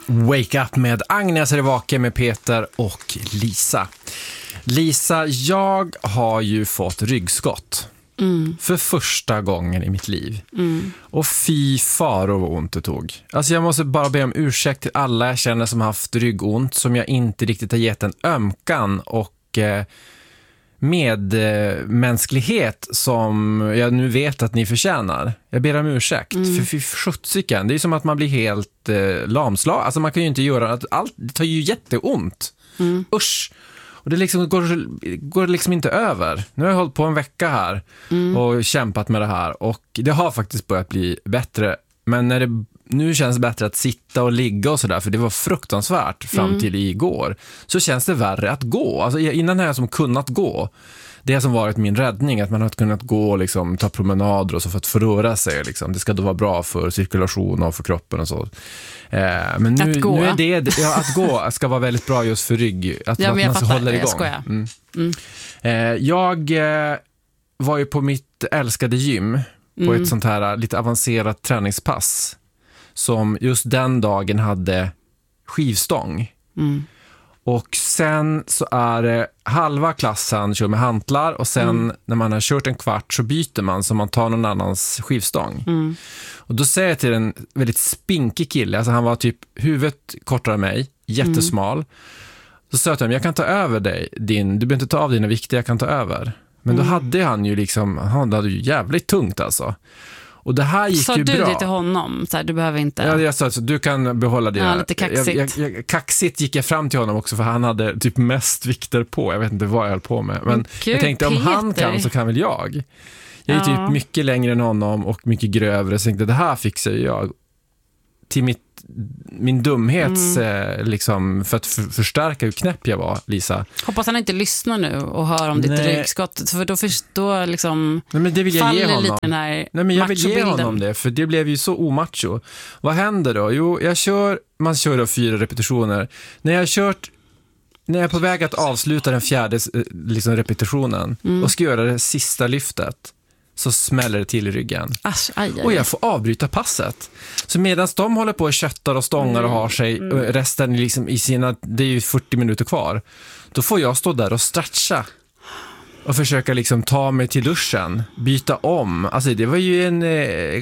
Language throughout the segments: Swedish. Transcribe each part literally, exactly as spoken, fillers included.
Wake Up med Agnes är vaken med Peter och Lisa. Lisa, jag har ju fått ryggskott. Mm. För första gången i mitt liv. Mm. Och fy faro vad ont det tog. Alltså jag måste bara be om ursäkt till alla jag känner som har haft ryggont, som jag inte riktigt har gett en ömkan och eh, medmänsklighet som jag nu vet att ni förtjänar. Jag ber om ursäkt. Mm. För fy sjuttsiken, det är som att man blir helt eh, lamslag. Alltså man kan ju inte göra att allt, det tar ju jätteont. Mm. Usch. Och det liksom går, går liksom inte över. Nu har jag hållit på en vecka här mm. och kämpat med det här. Och det har faktiskt börjat bli bättre. Men när det nu känns bättre att sitta och ligga och sådär, för det var fruktansvärt fram mm. till igår, så känns det värre att gå. Alltså innan har jag som kunnat gå. Det som varit min räddning, att man har kunnat gå och liksom, ta promenader och så för att förröra sig. Liksom. Det ska då vara bra för cirkulation och för kroppen och så. Eh, men nu, att gå. nu är det, ja, att gå ska vara väldigt bra just för rygg. Att ja, man, man så håller igång. Jag mm. Mm. Eh, jag eh, var ju på mitt älskade gym på mm. ett sånt här lite avancerat träningspass som just den dagen hade skivstång. Mm. Och sen så är det halva klassen kör med hantlar och sen mm. när man har kört en kvart så byter man så man tar någon annans skivstång. Mm. Och då säger jag till en väldigt spinkig kille, alltså han var typ huvudet kortare än mig, jättesmal. Mm. Så sa jag till honom, jag kan ta över dig, din, du behöver inte ta av dina vikter, jag kan ta över. Men mm. då hade han ju liksom, han hade ju jävligt tungt alltså. Och det här gick så ju bra. Så du det till honom? Så här, du behöver inte... Ja, jag sa alltså, du kan behålla det. Ja, lite kaxigt. Jag, jag, jag, kaxigt gick jag fram till honom också, för han hade typ mest vikter på. Jag vet inte vad jag höll på med. Men Gud, jag tänkte, om Peter. han kan så kan väl jag. Jag är ja. typ mycket längre än honom och mycket grövre. Så jag tänkte, det här fixar jag. Till mitt, min dumhets, mm. eh, liksom, för att för, förstärka hur knäpp jag var, Lisa. Hoppas han inte lyssnar nu och hör om ditt Nej. ryggskott, för då förstår liksom. Nej, men det vill jag ge honom. Lite den här Nej, men jag vill ge honom det, för det blev ju så omacho. Vad händer då? Jo, jag kör, man kör då fyra repetitioner. När jag har kört, när jag är på väg att avsluta den fjärde liksom, repetitionen mm. och ska göra det sista lyftet, så smäller det till i ryggen. Asch, aj, aj. Och jag får avbryta passet. Så medan de håller på och köttar och stångar mm. och har sig, mm. resten liksom i sina, det är ju fyrtio minuter kvar, då får jag stå där och stretcha och försöka liksom ta mig till duschen, byta om. Alltså det var ju en eh,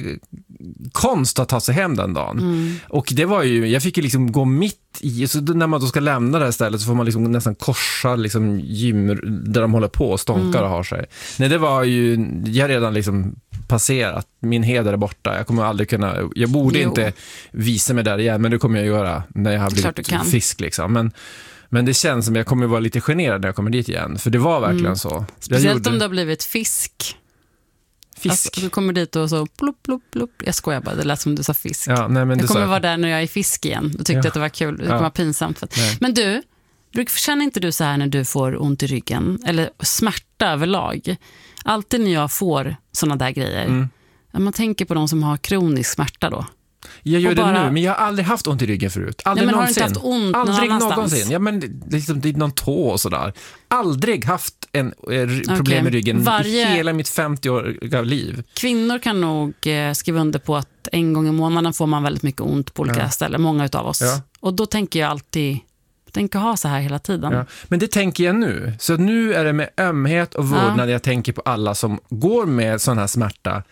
konst att ta sig hem den dagen. Mm. Och det var ju, jag fick ju liksom gå mitt i, så när man då ska lämna det här stället så får man liksom nästan korsa liksom gym där de håller på och stånkar mm. och har sig. Nej, det var ju, jag redan liksom passerat, min heder är borta. Jag kommer aldrig kunna, jag borde jo. inte visa mig där igen, men det kommer jag göra när jag har blivit fisk liksom. Men Men det känns som jag kommer vara lite generad när jag kommer dit igen. För det var verkligen mm. så. Speciellt gjorde... om du har blivit fisk. Fisk? Alltså, du kommer dit och så plopp, plopp, plopp. Jag skojar bara, det lät som du sa fisk. Ja, nej, men jag kommer sa... vara där när jag är fisk igen. Du tyckte ja. att det var kul. Det kommer ja. vara pinsamt. För att... Men du, känner inte du så här när du får ont i ryggen? Eller smärta överlag? Alltid när jag får såna där grejer. Mm. Man tänker på de som har kronisk smärta då. Jag gör bara... det nu, men jag har aldrig haft ont i ryggen förut. Aldrig ja, men någonsin. Har du inte haft ont aldrig någon någonsin. Ja, men liksom, det är någon tå och sådär. Aldrig haft en eh, problem okay. med ryggen Varje... i hela mitt femtio-åriga liv. Kvinnor kan nog eh, skriva under på att en gång i månaden får man väldigt mycket ont på olika ja. ställen. Många utav oss. Ja. Och då tänker jag alltid... Jag tänker ha så här hela tiden. Ja. Men det tänker jag nu. Så nu är det med ömhet och vårdnad ja. jag tänker på alla som går med sån här smärta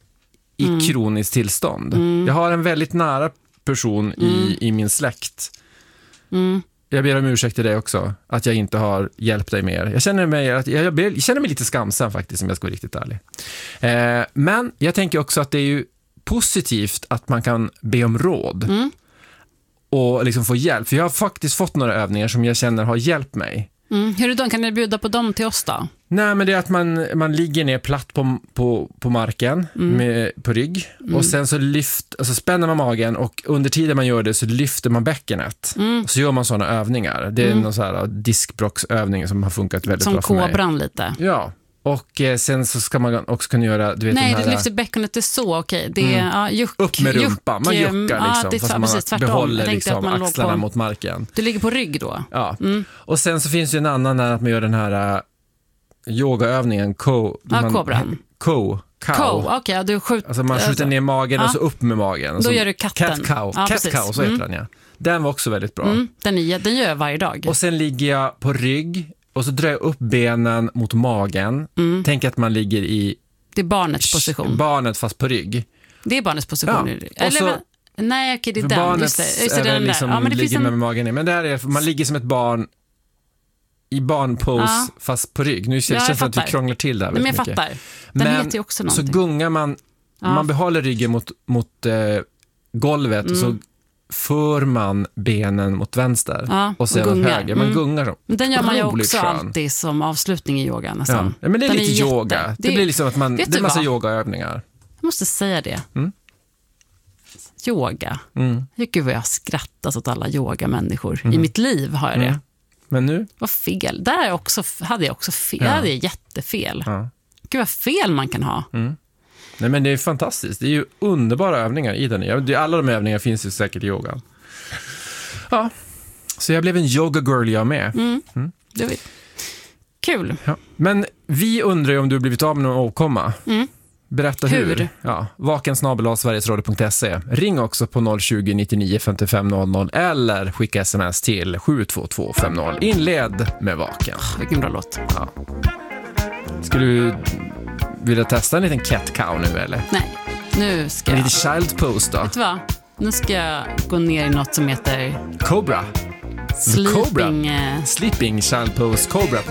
i mm. kroniskt tillstånd. Mm. Jag har en väldigt nära person mm. i, i min släkt. Mm. Jag ber om ursäkt till dig också, att jag inte har hjälpt dig mer. Jag känner mig, att, jag, jag, ber, jag känner mig lite skamsen faktiskt, om jag ska vara riktigt ärlig. Eh, men jag tänker också att det är ju positivt att man kan be om råd. Mm. Och liksom få hjälp. För jag har faktiskt fått några övningar som jag känner har hjälpt mig. Mm. Hur är det då? Kan ni bjuda på dem till oss då? Nej, men det är att man, man ligger ner platt på, på, på marken mm. med, på rygg mm. och sen så lyft, alltså spänner man magen och under tiden man gör det så lyfter man bäckenet mm. och så gör man sådana övningar. Det är mm. någon så här diskbrocksövning som har funkat väldigt som bra för mig. Som kobran lite. Ja. Och eh, sen så ska man också kunna göra, du vet, nej, den här, du lyfter bäckenet, det är så okej. Okay. Det är mm. ja, juck, upp med rumpan, man juckar liksom, ja, det är, fast man precis, behåller liksom axlarna på, mot marken. Du ligger på rygg då. Ja. Mm. Och sen så finns det en annan när att man gör den här yogaövningen ko, ja, man, kobran. Ko, cow. Ko, okej, okay, du skjuter. Alltså man skjuter alltså, ner magen ja. och så upp med magen. Då gör du katten. Cat cow, ja, cat cow så mm. heter den, ja. Den var också väldigt bra. Mm, den, är, den gör jag varje dag. Och sen ligger jag på rygg och så drar jag upp benen mot magen. Mm. Tänk att man ligger i... Det är barnets position. Barnet fast på rygg. Det är barnets position. Ja. Eller, så, nej, okej, det är den. Barnet just det, just det, är den liksom ja, men det ligger en... med magen ner. Men det här är, man ligger som ett barn i barnpose ja. fast på rygg. Nu känns det som att vi krånglar till det här väldigt mycket. Men jag mycket. fattar. Den men heter ju också någonting. Så gungar man, ja. man behåller ryggen mot, mot eh, golvet mm. och så för man benen mot vänster ja, och sen åt höger. Man mm. gungar dem. Den gör man ju också skön. alltid som avslutning i yoga nästan. Ja. Men det är den lite är yoga. Jätte... Det, det blir liksom att man, det är en massa vad? yogaövningar. Jag måste säga det. Mm. Yoga. Mm. Gud vad jag har skrattat åt alla yogamänniskor. Mm. I mitt liv har jag det. Mm. Men nu? Vad fel. Där jag också, hade jag också fel. Ja. Där hade jag jättefel. Ja. Gud vad fel man kan ha. Mm. Nej men det är fantastiskt. Det är ju underbara övningar i den. Alla de övningarna finns ju säkert i yoga. Ja, så jag blev en yoga girl jag med. Mm. Mm. Det var kul. Ja. Men vi undrar ju om du har blivit av med någon åkomma. Mm. Berätta hur. hur? Ja, vaken snabel-a sverigesradio punkt se. Ring också på noll tjugo, nittionio, femtiofem noll noll eller skicka sms till sju två två fem noll. Inled med vaken. Oh, vilken bra låt. Ja. Skulle du vilja testa en liten cat cow nu eller? Nej, nu ska en jag... lite child pose då? Vet du vad? Nu ska jag gå ner i något som heter... Cobra. Sleeping... Cobra. Sleeping child pose cobra